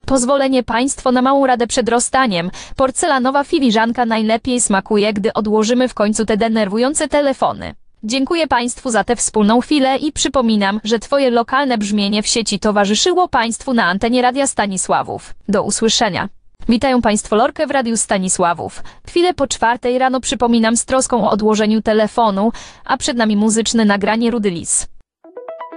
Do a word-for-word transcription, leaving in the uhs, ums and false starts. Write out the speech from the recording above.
Pozwolenie Państwo na małą radę przed rozstaniem. Porcelanowa filiżanka najlepiej smakuje, gdy odłożymy w końcu te denerwujące telefony. Dziękuję Państwu za tę wspólną chwilę i przypominam, że Twoje lokalne brzmienie w sieci towarzyszyło Państwu na antenie Radia Stanisławów. Do usłyszenia. Witają Państwo Lorkę w Radiu Stanisławów. Chwilę po czwartej rano przypominam z troską o odłożeniu telefonu, a przed nami muzyczne nagranie Rudy Lis.